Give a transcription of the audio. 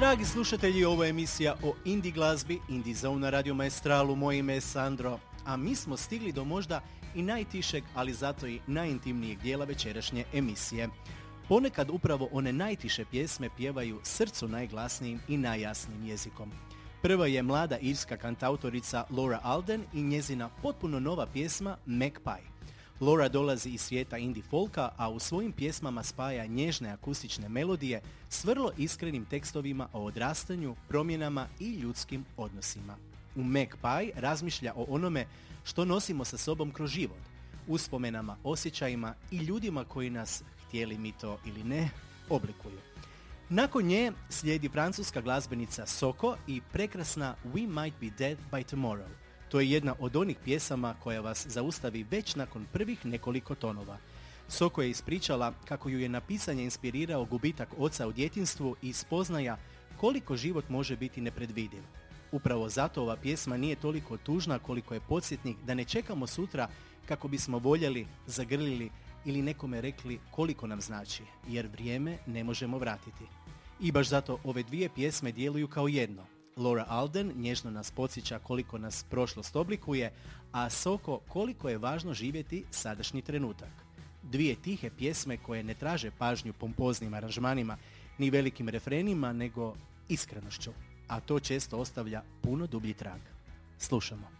Dragi slušatelji, ovo je emisija o indie glazbi, Indie Zone na Radio Maestralu. Moje ime je Sandro, a mi smo stigli do možda i najtišeg, ali zato i najintimnijeg dijela večerašnje emisije. Ponekad upravo one najtiše pjesme pjevaju srcu najglasnijim i najjasnijim jezikom. Prva je mlada irska kantautorica Laura Alden i njezina potpuno nova pjesma Magpie. Laura dolazi iz svijeta indie folka, a u svojim pjesmama spaja nježne akustične melodije s vrlo iskrenim tekstovima o odrastanju, promjenama i ljudskim odnosima. U Magpie razmišlja o onome što nosimo sa sobom kroz život, uspomenama, osjećajima i ljudima koji nas, htjeli mi to ili ne, oblikuju. Nakon nje slijedi francuska glazbenica Soko i prekrasna We Might Be Dead by Tomorrow. To je jedna od onih pjesama koja vas zaustavi već nakon prvih nekoliko tonova. Soko je ispričala kako ju je na pisanje inspirirao gubitak oca u djetinjstvu i spoznaja koliko život može biti nepredvidiv. Upravo zato ova pjesma nije toliko tužna koliko je podsjetnik da ne čekamo sutra kako bismo voljeli, zagrlili ili nekome rekli koliko nam znači, jer vrijeme ne možemo vratiti. I baš zato ove dvije pjesme djeluju kao jedno. Laura Alden nježno nas podsjeća koliko nas prošlost oblikuje, a Soko koliko je važno živjeti sadašnji trenutak. Dvije tihe pjesme koje ne traže pažnju pompoznim aranžmanima ni velikim refrenima, nego iskrenošću, a to često ostavlja puno dublji trag. Slušamo.